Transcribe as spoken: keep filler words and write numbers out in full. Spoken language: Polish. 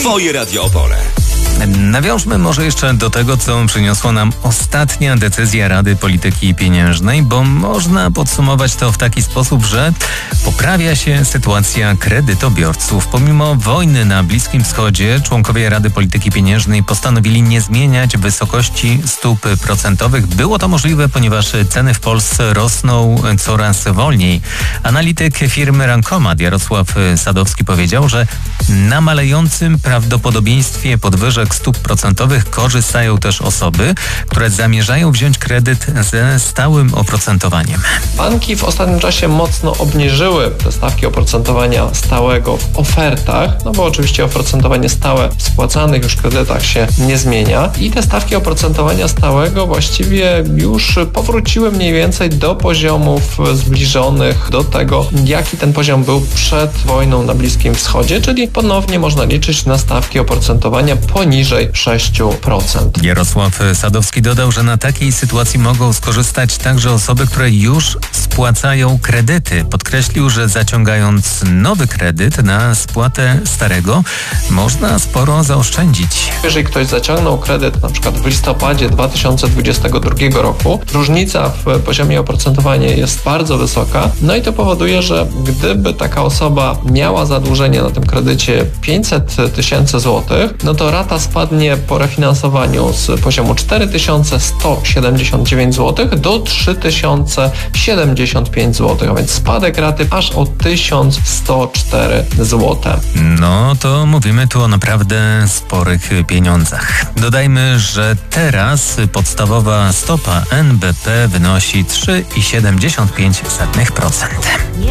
Twoje Radio Opole. Nawiążmy może jeszcze do tego, co przyniosła nam ostatnia decyzja Rady Polityki Pieniężnej, bo można podsumować to w taki sposób, że poprawia się sytuacja kredytobiorców. Pomimo wojny na Bliskim Wschodzie, członkowie Rady Polityki Pieniężnej postanowili nie zmieniać wysokości stóp procentowych. Było to możliwe, ponieważ ceny w Polsce rosną coraz wolniej. Analityk firmy Rankomat Jarosław Sadowski powiedział, że na malejącym prawdopodobieństwie podwyżek stóp procentowych korzystają też osoby, które zamierzają wziąć kredyt ze stałym oprocentowaniem. Banki w ostatnim czasie mocno obniżyły te stawki oprocentowania stałego w ofertach, no bo oczywiście oprocentowanie stałe w spłacanych już kredytach się nie zmienia i te stawki oprocentowania stałego właściwie już powróciły mniej więcej do poziomów zbliżonych do tego, jaki ten poziom był przed wojną na Bliskim Wschodzie, czyli ponownie można liczyć na stawki oprocentowania poniżej sześć procent. Jarosław Sadowski dodał, że na takiej sytuacji mogą skorzystać także osoby, które już spłacają kredyty. Podkreślił, że zaciągając nowy kredyt na spłatę starego, można sporo zaoszczędzić. Jeżeli ktoś zaciągnął kredyt na przykład w listopadzie dwa tysiące dwudziestego drugiego roku, różnica w poziomie oprocentowania jest bardzo wysoka, no i to powoduje, że gdyby taka osoba miała zadłużenie na tym kredycie pięćset tysięcy złotych, no to rata spadnie po refinansowaniu z poziomu cztery tysiące sto siedemdziesiąt dziewięć złotych do trzy tysiące siedemdziesiąt pięć złotych, a więc spadek raty aż o tysiąc sto cztery złote. No to mówimy tu o naprawdę sporych pieniądzach. Dodajmy, że teraz podstawowa stopa N B P wynosi trzy przecinek siedemdziesiąt pięć procent.